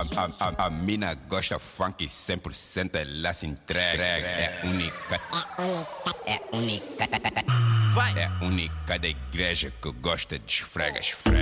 A mina gosta funk 100%, ela se entrega. É única. É única. É única da igreja que gosta de esfrega.